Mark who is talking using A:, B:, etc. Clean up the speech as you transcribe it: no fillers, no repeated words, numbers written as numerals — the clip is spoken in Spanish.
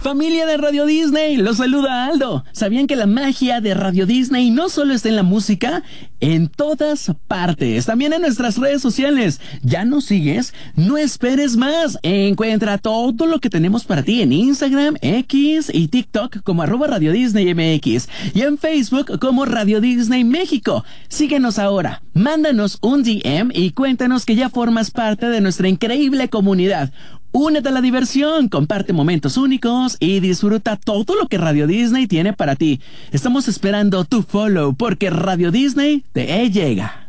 A: Familia de Radio Disney, los saluda Aldo. ¿Sabían que la magia de Radio Disney no solo está en la música? En todas partes, también en nuestras redes sociales. ¿Ya nos sigues? No esperes más. Encuentra todo lo que tenemos para ti en Instagram, X y TikTok como @RadioDisneyMX y en Facebook como Radio Disney México. Síguenos ahora. Mándanos un DM y cuéntanos que ya formas parte de nuestra increíble comunidad. Únete a la diversión, comparte momentos únicos y disfruta todo lo que Radio Disney tiene para ti. Estamos esperando tu follow porque Radio Disney te llega.